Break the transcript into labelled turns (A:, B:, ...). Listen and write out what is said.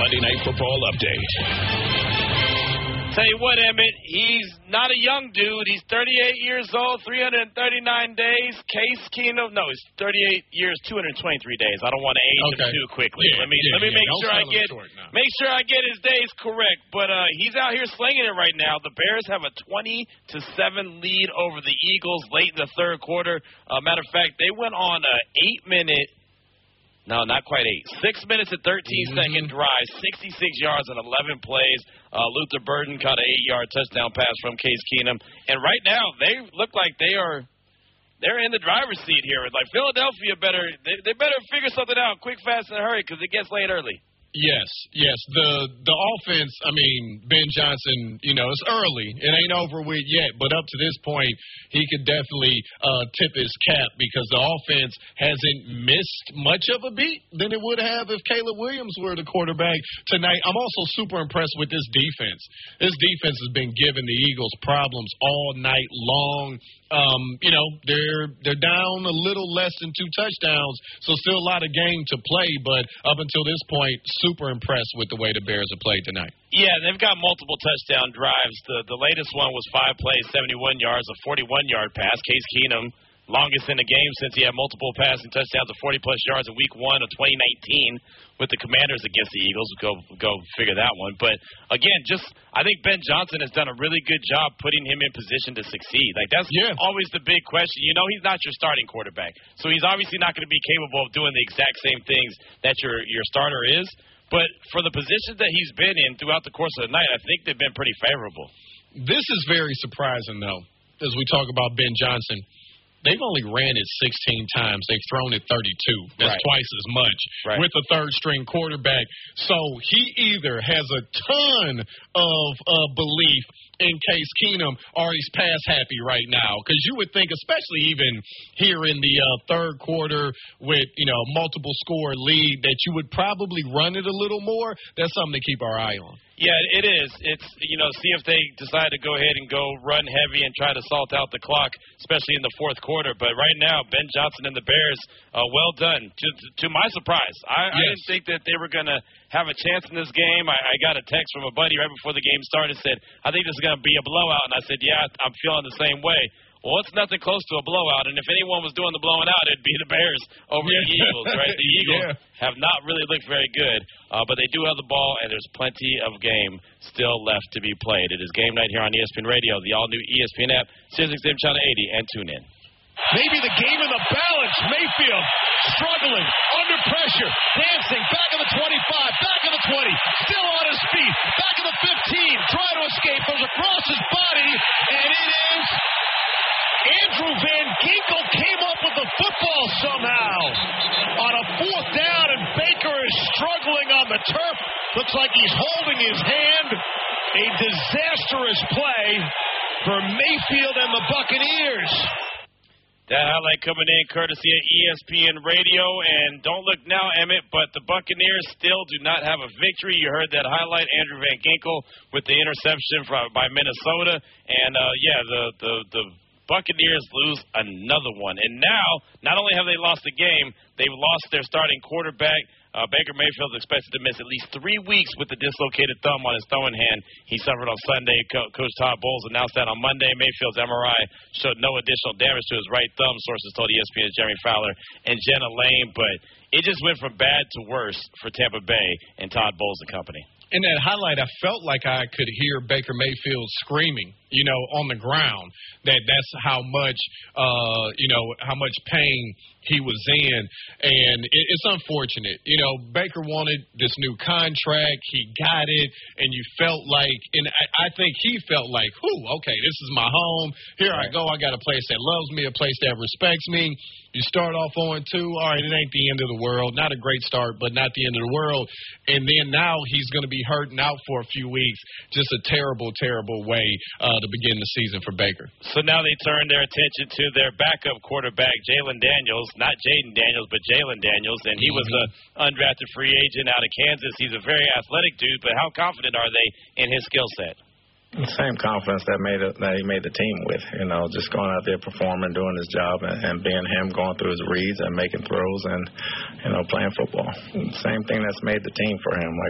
A: Monday Night Football Update.
B: Tell you what, Emmett, he's not a young dude. He's 38 years old, 339 days. Case Keenum, no, he's 38 years, 223 days. I don't want to age him too quickly.
C: Yeah,
B: let me make sure I get his days correct. But he's out here slinging it right now. The Bears have a 20-7 lead over the Eagles late in the third quarter. Matter of fact, they went on a 8-minute. No, not quite 8. 6 minutes and 13-second drive, 66 yards and 11 plays. Luther Burden caught an 8-yard touchdown pass from Case Keenum. And right now, they look like they're in the driver's seat here. Like Philadelphia they better figure something out quick, fast, and hurry because it gets late early.
C: Yes. The offense, I mean, Ben Johnson, it's early. It ain't over with yet. But up to this point, he could definitely tip his cap because the offense hasn't missed much of a beat than it would have if Caleb Williams were the quarterback tonight. I'm also super impressed with this defense. This defense has been giving the Eagles problems all night long. They're down a little less than 2 touchdowns, so still a lot of game to play. But up until this point, super impressed with the way the Bears have played tonight.
B: Yeah, they've got multiple touchdown drives. The latest one was 5 plays, 71 yards, a 41-yard pass. Case Keenum, longest in the game since he had multiple passing touchdowns of 40-plus yards in Week 1 of 2019 with the Commanders against the Eagles. Go figure that one. But, again, I think Ben Johnson has done a really good job putting him in position to succeed. Like, that's always the big question. He's not your starting quarterback. So he's obviously not going to be capable of doing the exact same things that your starter is. But for the positions that he's been in throughout the course of the night, I think they've been pretty favorable.
C: This is very surprising, though, as we talk about Ben Johnson. They've only ran it 16 times. They've thrown it 32. That's twice as much with a third-string quarterback. So he either has a ton of belief in Case Keenum or he's pass-happy right now. Because you would think, especially even here in the third quarter with, multiple score lead, that you would probably run it a little more. That's something to keep our eye on.
B: Yeah, it is. It's, see if they decide to go ahead and go run heavy and try to salt out the clock, especially in the fourth quarter. But right now, Ben Johnson and the Bears, well done. To my surprise. I didn't think that they were going to have a chance in this game. I got a text from a buddy right before the game started, said, I think this is going to be a blowout. And I said, yeah, I'm feeling the same way. Well, it's nothing close to a blowout, and if anyone was doing the blowing out, it'd be the Bears over the Eagles, right? The Eagles have not really looked very good, but they do have the ball, and there's plenty of game still left to be played. It is game night here on ESPN Radio, the all-new ESPN app, SiriusXM Channel 80, and tune in.
A: Maybe the game in the balance. Mayfield struggling, under pressure, dancing, back of the 25, back of the 20, still on his feet, back of the 15, trying to escape, goes across his body, and it is Andrew Van Ginkel came up with the football somehow on a 4th down, and Baker is struggling on the turf. Looks like he's holding his hand. A disastrous play for Mayfield and the Buccaneers.
B: That highlight coming in courtesy of ESPN Radio. And don't look now, Emmett, but the Buccaneers still do not have a victory. You heard that highlight, Andrew Van Ginkel with the interception by Minnesota. And, the Buccaneers lose another one. And now, not only have they lost the game, they've lost their starting quarterback. Baker Mayfield is expected to miss at least 3 weeks with the dislocated thumb on his throwing hand he suffered on Sunday. Coach Todd Bowles announced that on Monday. Mayfield's MRI showed no additional damage to his right thumb, sources told ESPN's Jeremy Fowler and Jenna Lane. But it just went from bad to worse for Tampa Bay and Todd Bowles and company.
C: In that highlight, I felt like I could hear Baker Mayfield screaming, on the ground. That's how much, how much pain he was in. And it's unfortunate. Baker wanted this new contract. He got it. And you felt like, and I think he felt like, okay, this is my home. Here I go. I got a place that loves me, a place that respects me. You start off 0-2. All right, it ain't the end of the world. Not a great start, but not the end of the world. And then now he's going to be hurting out for a few weeks. Just a terrible, terrible way to begin the season for Baker.
B: So now they turn their attention to their backup quarterback, Jalen Daniels. Not Jaden Daniels, but Jalen Daniels. And he was an undrafted free agent out of Kansas. He's a very athletic dude, but how confident are they in his skill set?
D: The same confidence that he made the team with, just going out there performing, doing his job, and being him, going through his reads and making throws and, playing football. Same thing that's made the team for him. Like